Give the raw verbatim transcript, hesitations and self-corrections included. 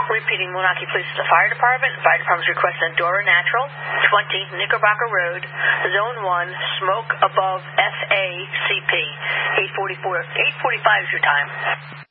Repeating Moonachie Police to the Fire Department. Fire Department's requesting Dora Natural, twenty Knickerbocker Road, Zone one, smoke above F A C P. eight forty-four, eight forty-five is your time.